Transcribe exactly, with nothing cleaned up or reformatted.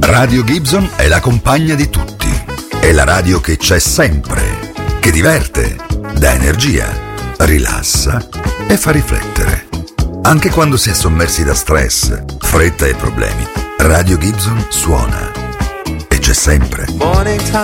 Radio Gibson è la compagna di tutti. È la radio che c'è sempre, che diverte, dà energia, rilassa e fa riflettere. Anche quando si è sommersi da stress, fretta e problemi, Radio Gibson suona e c'è sempre. Morning time.